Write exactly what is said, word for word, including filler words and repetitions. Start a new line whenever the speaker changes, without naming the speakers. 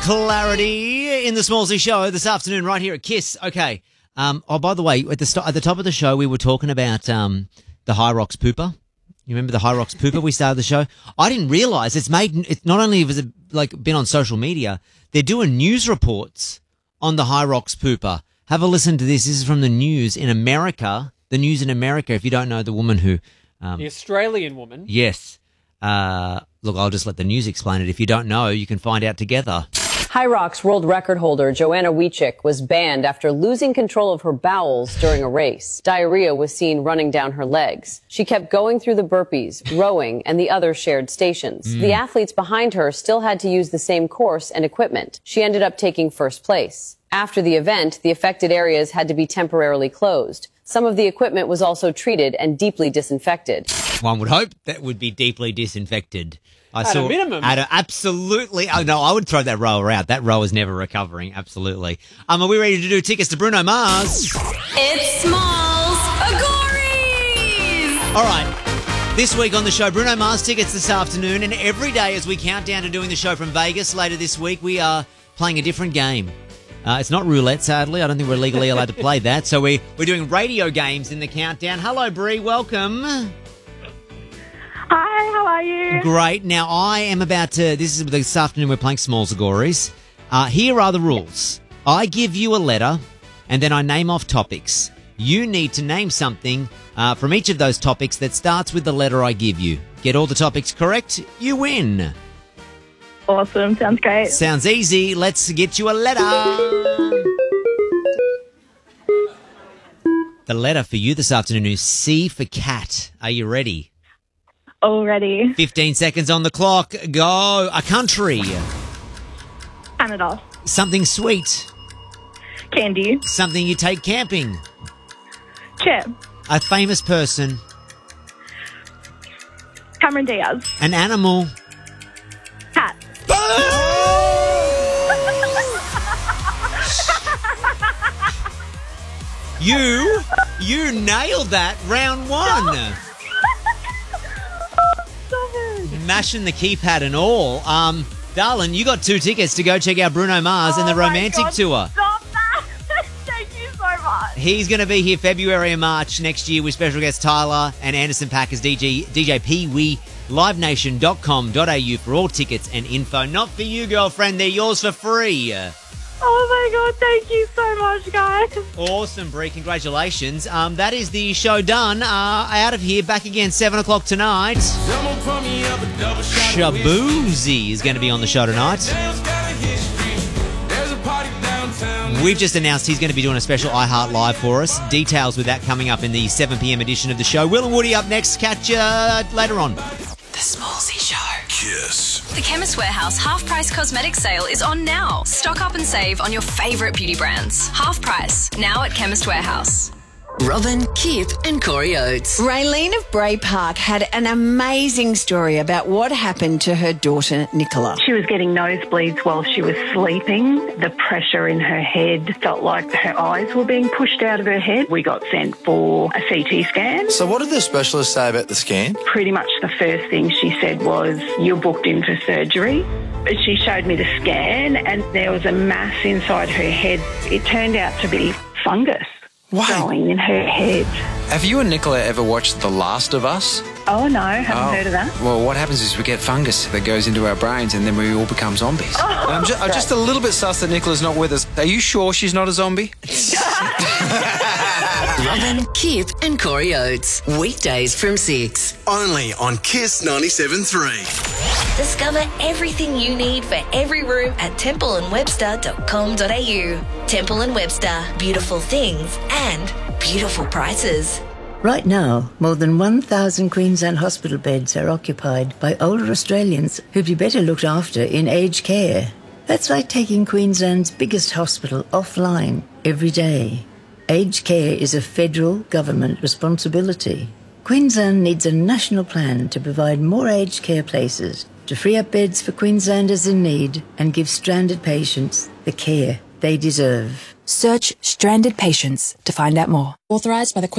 Clarity in the Smallsy Show this afternoon right here at Kiss. Okay. Um, oh, by the way, at the st- at the top of the show, we were talking about um, the High Rocks Pooper. You remember the High Rocks Pooper we started the show? I didn't realise it's made, it's not only has it like been on social media, they're doing news reports on the High Rocks Pooper. Have a listen to this. This is from the news in America. The news in America, if you don't know the woman who... Um,
the Australian woman.
Yes. Uh, look, I'll just let the news explain it. If you don't know, you can find out together.
High Rocks world record holder Joanna Wiechik was banned after losing control of her bowels during a race. Diarrhea was seen running down her legs. She kept going through the burpees, rowing, and the other shared stations. Mm. The athletes behind her still had to use the same course and equipment. She ended up taking first place. After the event, the affected areas had to be temporarily closed. Some of the equipment was also treated and deeply disinfected.
One would hope that would be deeply disinfected. I
at
saw,
a minimum.
At a, absolutely. Oh, no, I would throw that rower out. That rower's never recovering. Absolutely. Um, are we ready to do tickets to Bruno Mars?
It's Smalls Agories!
All right. This week on the show, Bruno Mars tickets this afternoon. And every day as we count down to doing the show from Vegas later this week, we are playing a different game. Uh, it's not roulette, sadly. I don't think we're legally allowed to play that. So we, we're doing radio games in the countdown. Hello, Bree. Welcome.
Hi, how are you?
Great. Now, I am about to... This is this afternoon we're playing Smalls Agories. Uh, here are the rules. I give you a letter, and then I name off topics. You need to name something uh, from each of those topics that starts with the letter I give you. Get all the topics correct, you win.
Awesome. Sounds great.
Sounds easy. Let's get you a letter. The letter for you this afternoon is C for cat. Are you ready?
Already.
fifteen seconds on the clock. Go. A country.
Canada.
Something sweet.
Candy.
Something you take camping.
Chip.
A famous person.
Cameron Diaz.
An animal.
Cat.
You, you nailed that. Round one. Mashing the keypad and all. Um, darling, you got two tickets to go check out Bruno Mars
oh
and the Romantic
God,
Tour.
Stop that. Thank you so much.
He's going to be here February and March next year with special guest Tyler and Anderson .Paak as D J, D J Pee Wee. live nation dot com dot a u for all tickets and info. Not for you, girlfriend. They're yours for free.
Oh, my God. Thank you so much, guys.
Awesome, Brie. Congratulations. Um, that is the show done. Uh, out of here. Back again seven o'clock tonight. Shabuzi is going to be on the show tonight. We've just announced he's going to be doing a special iHeart Live for us. Details with that coming up in the seven p.m. edition of the show. Will and Woody up next. Catch you later on.
The Smallsy Show.
Kiss.
The Chemist Warehouse half-price cosmetic sale is on now. Stock up and save on your favourite beauty brands. Half price, now at Chemist Warehouse.
Robin, Kip and Corey Oates.
Raylene of Bray Park had an amazing story about what happened to her daughter, Nicola.
She was getting nosebleeds while she was sleeping. The pressure in her head felt like her eyes were being pushed out of her head. We got sent for a C T scan.
So what did the specialist say about the scan?
Pretty much the first thing she said was, "You're booked in for surgery." She showed me the scan and there was a mass inside her head. It turned out to be fungus.
Why?
Growing in her head.
Have you and Nicola ever watched The Last of Us?
Oh, no, haven't
oh.
heard of that.
Well, what happens is we get fungus that goes into our brains and then we all become zombies.
Oh,
and I'm, just, I'm just a little bit sus that Nicola's not with us. Are you sure she's not a zombie?
Robin, Kip and Corey Oates. Weekdays from six.
Only on Kiss ninety-seven point three.
Discover everything you need for every room at temple and webster dot com dot a u. Temple and Webster. Beautiful things and beautiful prices.
Right now, more than one thousand Queensland hospital beds are occupied by older Australians who'd be better looked after in aged care. That's like taking Queensland's biggest hospital offline every day. Aged care is a federal government responsibility. Queensland needs a national plan to provide more aged care places, to free up beds for Queenslanders in need and give stranded patients the care they deserve.
Search stranded patients to find out more. Authorised by the